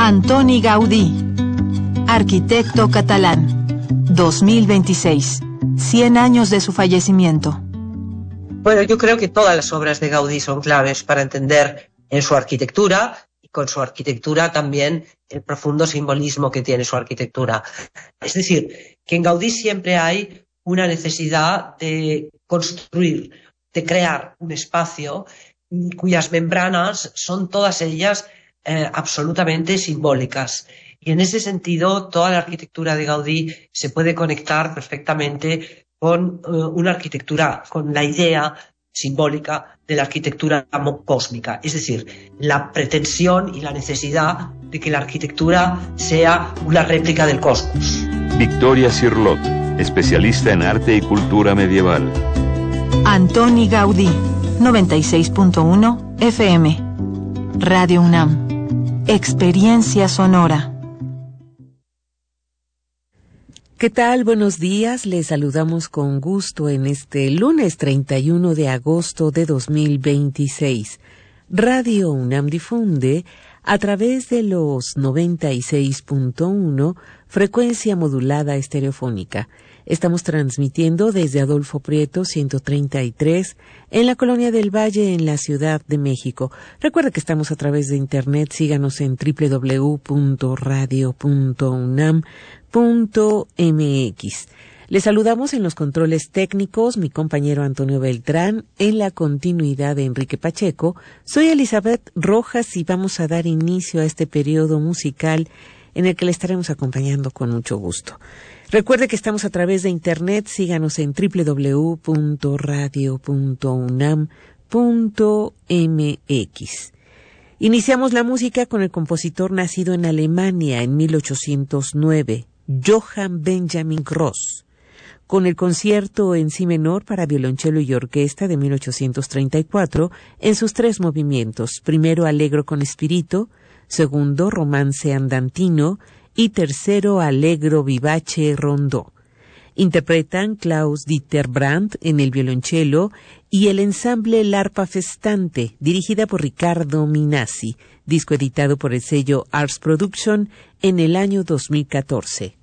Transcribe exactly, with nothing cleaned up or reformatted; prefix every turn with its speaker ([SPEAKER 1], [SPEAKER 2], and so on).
[SPEAKER 1] Antoni Gaudí, arquitecto catalán, dos mil veintiséis, cien años de su fallecimiento.
[SPEAKER 2] Bueno, yo creo que todas las obras de Gaudí son claves para entender en su arquitectura y con su arquitectura también el profundo simbolismo que tiene su arquitectura. Es decir, que en Gaudí siempre hay una necesidad de construir, de crear un espacio cuyas membranas son todas ellas eh, absolutamente simbólicas. Y en ese sentido, toda la arquitectura de Gaudí se puede conectar perfectamente con uh, una arquitectura, con la idea simbólica de la arquitectura cósmica, es decir, la pretensión y la necesidad de que la arquitectura sea una réplica del cosmos.
[SPEAKER 3] Victoria Cirlot, especialista en arte y cultura medieval.
[SPEAKER 1] Antoni Gaudí, noventa y seis punto uno F M. Radio UNAM. Experiencia sonora.
[SPEAKER 4] ¿Qué tal? Buenos días. Les saludamos con gusto en este lunes treinta y uno de agosto de dos mil veintiséis. Radio UNAM difunde a través de los noventa y seis punto uno frecuencia modulada estereofónica. Estamos transmitiendo desde Adolfo Prieto ciento treinta y tres en la Colonia del Valle, en la Ciudad de México. Recuerda que estamos a través de internet. Síganos en doble u doble u doble u punto radio punto unam punto m x. Les saludamos en los controles técnicos, mi compañero Antonio Beltrán, en la continuidad de Enrique Pacheco. Soy Elizabeth Rojas y vamos a dar inicio a este periodo musical en el que le estaremos acompañando con mucho gusto. Recuerde que estamos a través de internet. Síganos en doble u doble u doble u punto radio punto unam punto m x. Iniciamos la música con el compositor nacido en Alemania en mil ochocientos nueve, Johann Benjamin Gross, con el concierto en si menor para violonchelo y orquesta de mil ochocientos treinta y cuatro en sus tres movimientos: primero Allegro con spirito, segundo Romance andantino y tercero Allegro vivace rondó. Interpretan Klaus-Dieter Brandt en el violonchelo y el ensamble L'Arpa Festante, dirigida por Riccardo Minasi, disco editado por el sello Ars Production en el año dos mil catorce.